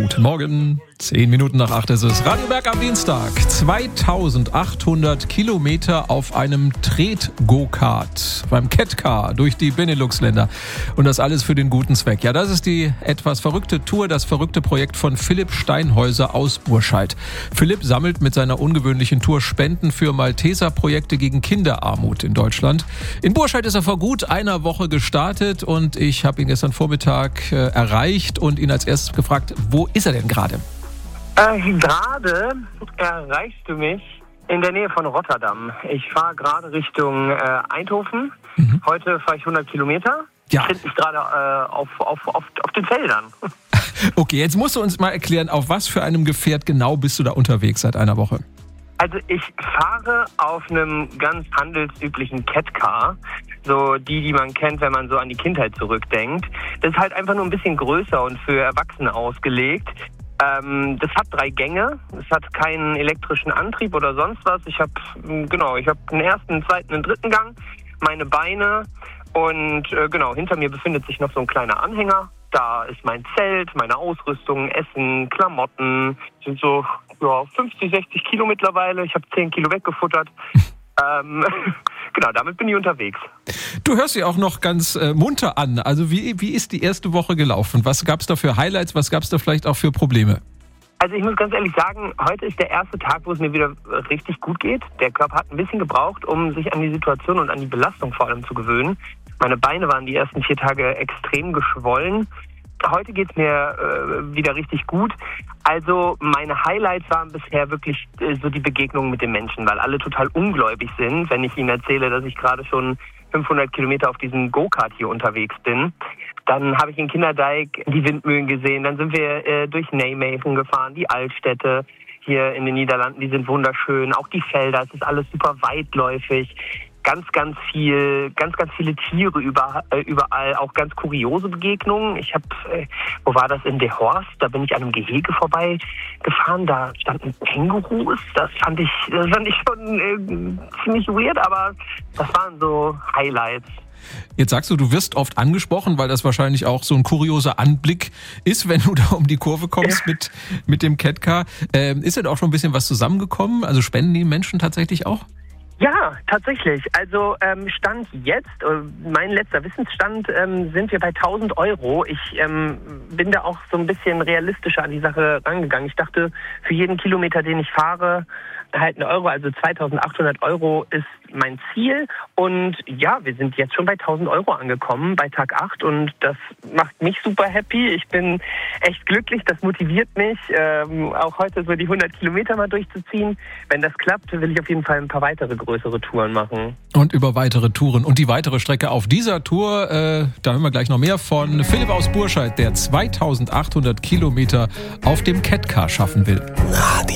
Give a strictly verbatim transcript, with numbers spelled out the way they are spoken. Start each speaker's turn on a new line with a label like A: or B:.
A: Guten Morgen, zehn Minuten nach acht ist es. Radio Berg am Dienstag. zweitausendachthundert Kilometer auf einem Tret-Go-Kart, beim Catcar durch die Benelux-Länder. Und das alles für den guten Zweck. Ja, das ist die etwas verrückte Tour, das verrückte Projekt von Philipp Steinhäuser aus Burscheid. Philipp sammelt mit seiner ungewöhnlichen Tour Spenden für Malteser-Projekte gegen Kinderarmut in Deutschland. In Burscheid ist er vor gut einer Woche gestartet und ich habe ihn gestern Vormittag äh, erreicht und ihn als erstes gefragt, wo ist er denn gerade?
B: Äh, gerade erreichst du mich in der Nähe von Rotterdam. Ich fahre gerade Richtung äh, Eindhoven. Mhm. Heute fahre ich hundert Kilometer. Ja. Ich bin mich gerade äh, auf, auf, auf, auf den Feldern.
A: Okay, jetzt musst du uns mal erklären, auf was für einem Gefährt genau bist du da unterwegs seit einer Woche?
B: Also ich fahre auf einem ganz handelsüblichen Catcar, so die, die man kennt, wenn man so an die Kindheit zurückdenkt. Das ist halt einfach nur ein bisschen größer und für Erwachsene ausgelegt. Ähm, das hat drei Gänge, es hat keinen elektrischen Antrieb oder sonst was. Ich habe genau, ich habe einen ersten, einen zweiten, einen dritten Gang, meine Beine und äh, genau, hinter mir befindet sich noch so ein kleiner Anhänger. Da ist mein Zelt, meine Ausrüstung, Essen, Klamotten. Sind so ja, fünfzig, sechzig Kilo mittlerweile. Ich habe zehn Kilo weggefuttert. ähm, genau, damit bin ich unterwegs.
A: Du hörst dich auch noch ganz äh, munter an. Also wie, wie ist die erste Woche gelaufen? Was gab es da für Highlights? Was gab es da vielleicht auch für Probleme?
B: Also ich muss ganz ehrlich sagen, heute ist der erste Tag, wo es mir wieder richtig gut geht. Der Körper hat ein bisschen gebraucht, um sich an die Situation und an die Belastung vor allem zu gewöhnen. Meine Beine waren die ersten vier Tage extrem geschwollen. Heute geht's mir äh, wieder richtig gut. Also meine Highlights waren bisher wirklich äh, so die Begegnungen mit den Menschen, weil alle total ungläubig sind, wenn ich ihnen erzähle, dass ich gerade schon fünfhundert Kilometer auf diesem Go-Kart hier unterwegs bin. Dann habe ich in Kinderdijk die Windmühlen gesehen. Dann sind wir äh, durch Nijmegen gefahren, die Altstädte hier in den Niederlanden, die sind wunderschön. Auch die Felder, es ist alles super weitläufig. Ganz, ganz viel, ganz, ganz viele Tiere über, äh, überall, auch ganz kuriose Begegnungen. Ich habe, äh, wo war das, in De Horst, da bin ich an einem Gehege vorbei gefahren, da standen Kängurus, das fand ich, das fand ich schon äh, ziemlich weird, aber das waren so Highlights.
A: Jetzt sagst du, du wirst oft angesprochen, weil das wahrscheinlich auch so ein kurioser Anblick ist, wenn du da um die Kurve kommst ja. mit, mit dem Catcar. Ähm, ist denn auch schon ein bisschen was zusammengekommen? Also spenden die Menschen tatsächlich auch?
B: Ja, tatsächlich. Also ähm, Stand jetzt, äh, mein letzter Wissensstand, ähm, sind wir bei tausend Euro. Ich ähm, bin da auch so ein bisschen realistischer an die Sache rangegangen. Ich dachte, für jeden Kilometer, den ich fahre, halt ein Euro, also zweitausendachthundert Euro ist mein Ziel. Und ja, wir sind jetzt schon bei tausend Euro angekommen, bei Tag acht. Und das macht mich super happy. Ich bin echt glücklich, das motiviert mich, ähm, auch heute so die hundert Kilometer mal durchzuziehen. Wenn das klappt, will ich auf jeden Fall ein paar weitere größere Touren machen.
A: Und über weitere Touren. Und die weitere Strecke auf dieser Tour, äh, da hören wir gleich noch mehr von Philipp aus Burscheid, der zweitausendachthundert Kilometer auf dem Catcar schaffen will.